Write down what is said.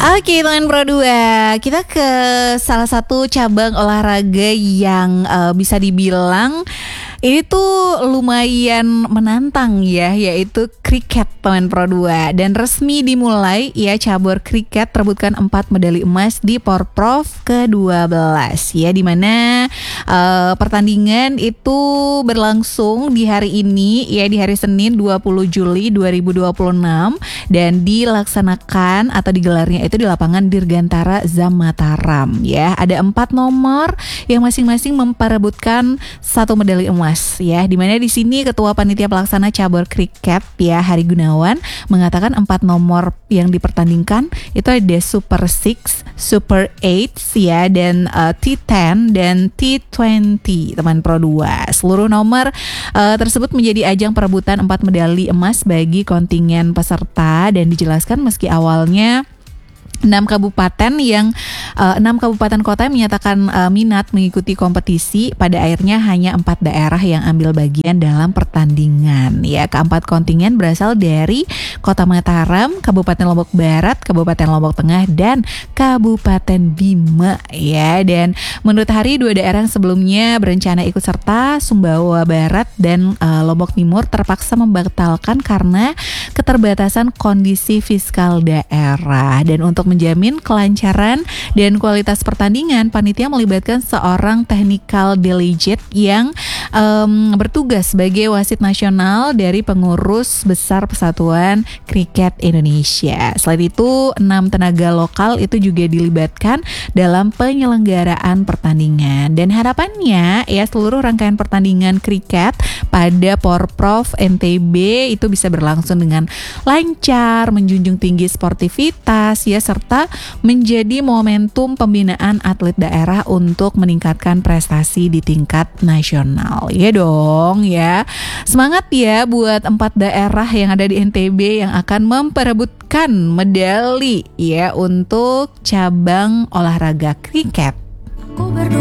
Oke, teman Pro 2, kita ke salah satu cabang olahraga yang bisa dibilang ini tuh lumayan menantang ya, yaitu kriket, teman Pro 2. Dan resmi dimulai ya, cabur kriket terbutkan 4 medali emas di Porprov ke-12 ya, dimana pertandingan itu berlangsung di hari ini ya, di hari Senin 20 Juli 2026 dan dilaksanakan atau digelarnya itu di lapangan Dirgantara Zam Mataram ya. Ada 4 nomor yang masing-masing memperebutkan 1 medali emas ya, dimana di sini Ketua Panitia Pelaksana Cabur Kriket ya, Hari Gunawan, mengatakan 4 nomor yang dipertandingkan itu ada Super 6, Super 8 ya, dan T10 dan T20, teman Pro 2. Seluruh nomor tersebut menjadi ajang perebutan 4 medali emas bagi kontingen peserta, dan dijelaskan meski awalnya 6 kabupaten kota yang menyatakan minat mengikuti kompetisi, pada akhirnya hanya 4 daerah yang ambil bagian dalam pertandingan ya. Keempat kontingen berasal dari Kota Mataram, Kabupaten Lombok Barat, Kabupaten Lombok Tengah, dan Kabupaten Bima ya. Dan menurut Hari, 2 daerah yang sebelumnya berencana ikut serta, Sumbawa Barat dan Lombok Timur, terpaksa membatalkan karena keterbatasan kondisi fiskal daerah. Dan untuk menjamin kelancaran dan kualitas pertandingan, panitia melibatkan seorang technical delegate yang bertugas sebagai wasit nasional dari pengurus besar Persatuan Kriket Indonesia. Selain itu, 6 tenaga lokal itu juga dilibatkan dalam penyelenggaraan pertandingan. Dan harapannya ya, seluruh rangkaian pertandingan kriket pada Porprov NTB itu bisa berlangsung dengan lancar, menjunjung tinggi sportivitas ya, serta menjadi momentum pembinaan atlet daerah untuk meningkatkan prestasi di tingkat nasional. Ya dong ya. Semangat ya buat 4 daerah yang ada di NTB yang akan memperebutkan medali ya untuk cabang olahraga kriket.